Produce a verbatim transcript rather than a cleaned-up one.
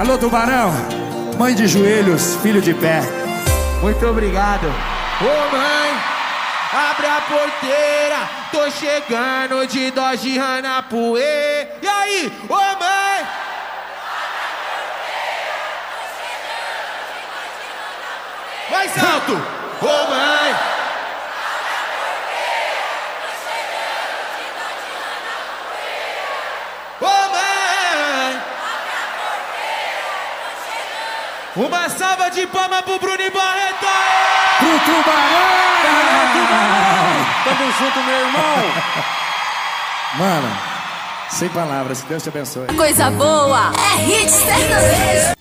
Alô, Tubarão, mãe de joelhos, filho de pé. Muito obrigado. Ô mãe, abre a porteira, tô chegando de Dodge Ranapuê. E aí, ô mãe? Abre a porteira, tô chegando de Dodge Ranapuê. Mais alto! Ô mãe! Abre a porteira, tô chegando de Dodge Ranapuê. Ô mãe! Abre a porteira, tô chegando. Uma salva de palmas pro Bruno Barreto! Pro Tubarão! Tamo junto, meu irmão! Mano, sem palavras, que Deus te abençoe. Coisa boa é hit sertanejo.